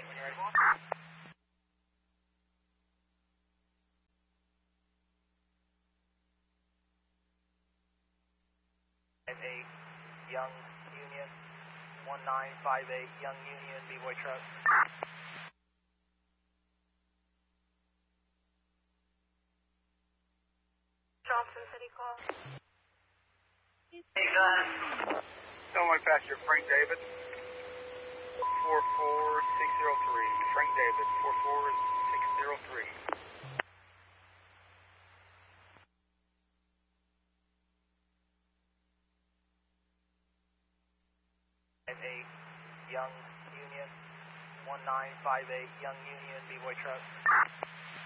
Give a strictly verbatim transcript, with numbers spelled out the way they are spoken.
eight when you're ready. five eight, Young Union, one nine five eight, Young Union, B-Boy truck. Johnson City call. Hey, go ahead. Someone passenger Frank David, four four six zero three. Frank David, four four six zero three. five eight, Young Union, one nine five eight, Young Union, B-Boy truck.